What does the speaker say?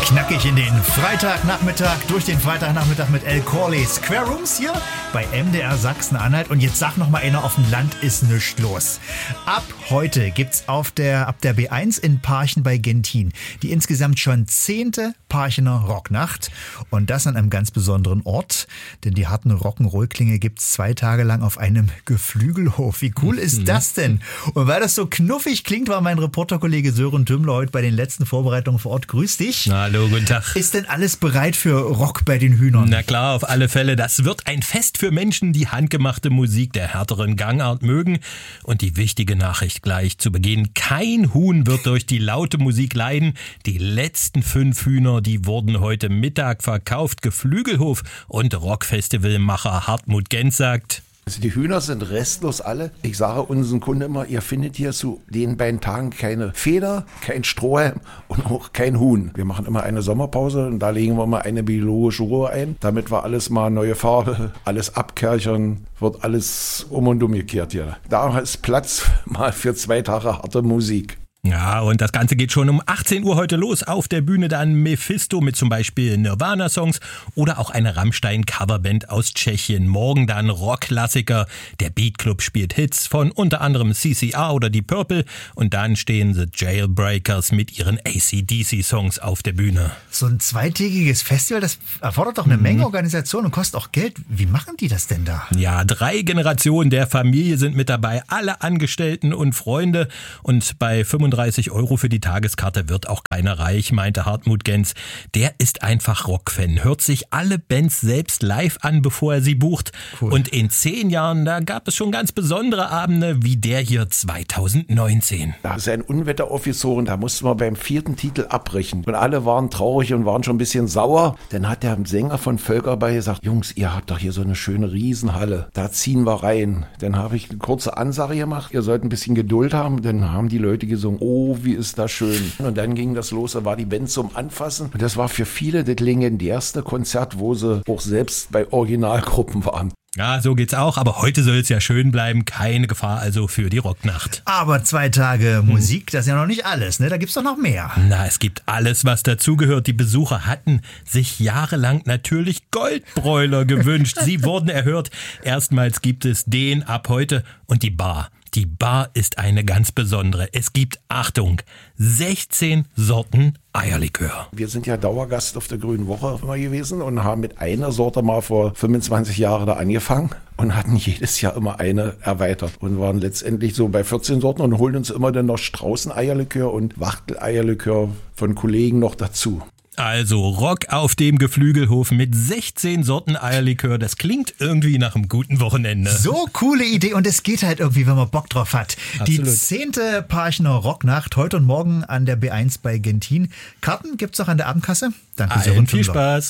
Knackig in den Freitagnachmittag, durch den Freitagnachmittag mit El Corley. Square Rooms hier bei MDR Sachsen-Anhalt. Und jetzt sag noch mal einer, auf dem Land ist nichts los. Ab heute gibt's ab der B1 in Parchen bei Gentin die insgesamt schon 10. Parchener Rocknacht. Und das an einem ganz besonderen Ort, denn die harten Rock'n'Roll-Klinge gibt's 2 Tage lang auf einem Geflügelhof. Wie cool ist das denn? Und weil das so knuffig klingt, war mein Reporterkollege Sören Tümmler heute bei den letzten Vorbereitungen vor Ort. Grüß dich. Hallo, guten Tag. Ist denn alles bereit für Rock bei den Hühnern? Na klar, auf alle Fälle. Das wird ein Fest für Menschen, die handgemachte Musik der härteren Gangart mögen. Und die wichtige Nachricht gleich zu Beginn. Kein Huhn wird durch die laute Musik leiden. Die letzten 5 Hühner, die wurden heute Mittag verkauft. Geflügelhof und Rockfestivalmacher Hartmut Genz sagt: Also die Hühner sind restlos alle. Ich sage unseren Kunden immer, ihr findet hier zu den beiden Tagen keine Feder, kein Strohhalm und auch kein Huhn. Wir machen immer eine Sommerpause und da legen wir mal eine biologische Ruhe ein, damit wir alles mal neue Farbe, alles abkerchern, wird alles um und um gekehrt hier. Da ist Platz mal für 2 Tage harte Musik. Ja, und das Ganze geht schon um 18 Uhr heute los. Auf der Bühne dann Mephisto mit zum Beispiel Nirvana-Songs oder auch eine Rammstein-Coverband aus Tschechien. Morgen dann Rockklassiker. Der Beat Club spielt Hits von unter anderem CCR oder Deep Purple. Und dann stehen The Jailbreakers mit ihren AC/DC-Songs auf der Bühne. So ein zweitägiges Festival, das erfordert doch eine Menge Organisation und kostet auch Geld. Wie machen die das denn da? Ja, 3 Generationen der Familie sind mit dabei. Alle Angestellten und Freunde. Und bei 35 € für die Tageskarte wird auch keiner reich, meinte Hartmut Genz. Der ist einfach Rockfan, hört sich alle Bands selbst live an, bevor er sie bucht. Cool. Und in 10 Jahren, da gab es schon ganz besondere Abende, wie der hier 2019. Da ist ein Unwetter aufgezogen, da mussten wir beim 4. Titel abbrechen. Und alle waren traurig und waren schon ein bisschen sauer. Dann hat der Sänger von Völkerball gesagt: Jungs, ihr habt doch hier so eine schöne Riesenhalle, da ziehen wir rein. Dann habe ich eine kurze Ansage gemacht, ihr sollt ein bisschen Geduld haben. Dann haben die Leute gesungen: Oh, wie ist das schön. Und dann ging das los, da war die Band zum Anfassen. Und das war für viele das legendärste Konzert, wo sie auch selbst bei Originalgruppen waren. Ja, so geht's auch, aber heute soll es ja schön bleiben. Keine Gefahr also für die Rocknacht. Aber 2 Tage Musik, das ist ja noch nicht alles, ne? Da gibt's doch noch mehr. Na, es gibt alles, was dazugehört. Die Besucher hatten sich jahrelang natürlich Goldbräuler gewünscht. Sie wurden erhört. Erstmals gibt es den ab heute und die Bar. Die Bar ist eine ganz besondere. Es gibt, Achtung, 16 Sorten Eierlikör. Wir sind ja Dauergast auf der Grünen Woche immer gewesen und haben mit einer Sorte mal vor 25 Jahren da angefangen und hatten jedes Jahr immer eine erweitert und waren letztendlich so bei 14 Sorten und holen uns immer dann noch Straußen-Eierlikör und Wachtel-Eierlikör von Kollegen noch dazu. Also Rock auf dem Geflügelhof mit 16 Sorten Eierlikör. Das klingt irgendwie nach einem guten Wochenende. So coole Idee und es geht halt irgendwie, wenn man Bock drauf hat. Absolut. Die 10. Parchener Rocknacht heute und morgen an der B1 bei Gentin. Karten gibt's auch an der Abendkasse. Danke, Sören Tümmler. Viel Spaß.